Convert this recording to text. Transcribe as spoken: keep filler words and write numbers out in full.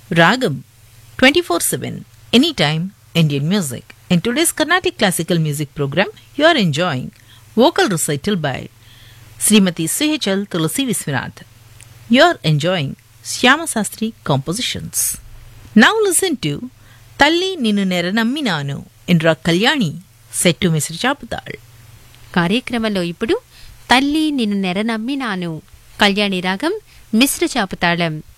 Ragam twenty-four seven, anytime Indian music. In today's Carnatic classical music program, you are enjoying vocal recital by Srimati C H L Tulasi Viswanath. You are enjoying Shyama Sastri compositions. Now listen to Talli Ninu Neranamminanu in Ra Kalyani set to Misri Chaputal. కార్యక్రమంలో ఇప్పుడు తల్లి నిన్ను నెరనమ్మినాను కళ్యాణి రాగం మిశ్ర చాపుతాళం